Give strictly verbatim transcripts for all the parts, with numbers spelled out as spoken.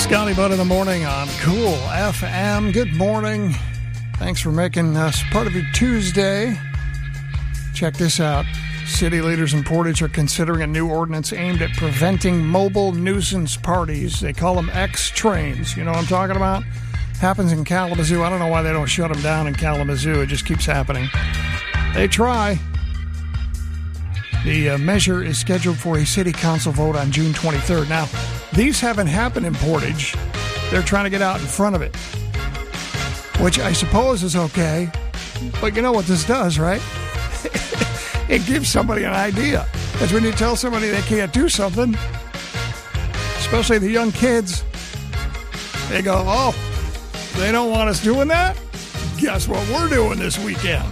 Scotty Bud in the morning on Cool F M. Good morning. Thanks for making us part of your Tuesday. Check this out. City leaders in Portage are considering a new ordinance aimed at preventing mobile nuisance parties. They call them X-trains. You know what I'm talking about? Happens in Kalamazoo. I don't know why they don't shut them down in Kalamazoo. It just keeps happening. They try. The uh, measure is scheduled for a city council vote on June twenty-third. Now, these haven't happened in Portage. They're trying to get out in front of it, which I suppose is okay. But you know what this does, right? It gives somebody an idea. Because when you tell somebody they can't do something, especially the young kids, they go, oh, they don't want us doing that? Guess what we're doing this weekend?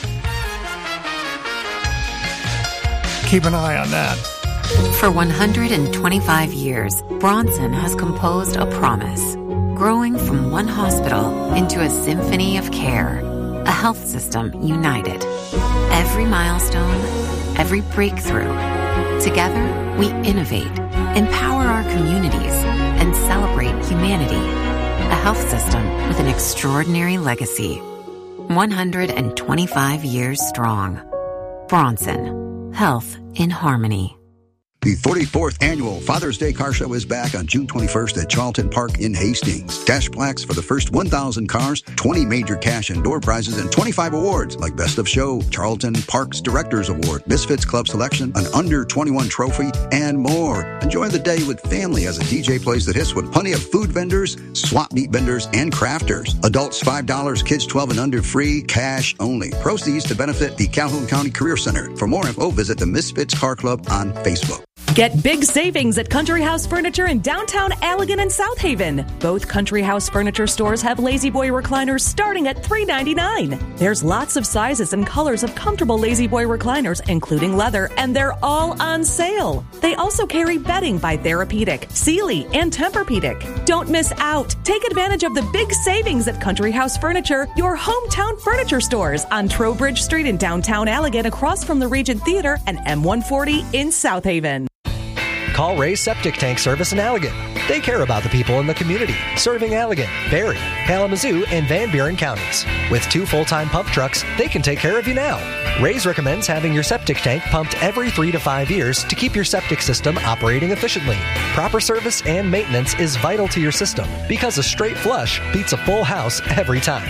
Keep an eye on that. For one hundred twenty-five years, Bronson has composed a promise, growing from one hospital into a symphony of care, a health system united. Every milestone, every breakthrough. Together, we innovate, empower our communities, and celebrate humanity. A health system with an extraordinary legacy. one hundred twenty-five years strong. Bronson. Health in harmony. The forty-fourth Annual Father's Day Car Show is back on June twenty-first at Charlton Park in Hastings. Cash plaques for the first one thousand cars, twenty major cash and door prizes, and twenty-five awards like Best of Show, Charlton Park's Directors Award, Misfits Club Selection, an under twenty-one trophy, and more. Enjoy the day with family as a D J plays the hits with plenty of food vendors, swap meet vendors, and crafters. Adults five dollars, kids twelve and under free, cash only. Proceeds to benefit the Calhoun County Career Center. For more info, visit the Misfits Car Club on Facebook. Get big savings at Country House Furniture in downtown Allegan and South Haven. Both Country House Furniture stores have Lazy Boy recliners starting at three ninety-nine. There's lots of sizes and colors of comfortable Lazy Boy recliners, including leather, and they're all on sale. They also carry bedding by Therapeutic, Sealy, and Tempur-Pedic. Don't miss out. Take advantage of the big savings at Country House Furniture, your hometown furniture stores on Trowbridge Street in downtown Allegan, across from the Regent Theater, and M one forty in South Haven. Call Ray's Septic Tank Service in Allegan. They care about the people in the community, serving Allegan, Barry, Kalamazoo, and Van Buren counties. With two full-time pump trucks, they can take care of you now. Ray's recommends having your septic tank pumped every three to five years to keep your septic system operating efficiently. Proper service and maintenance is vital to your system because a straight flush beats a full house every time.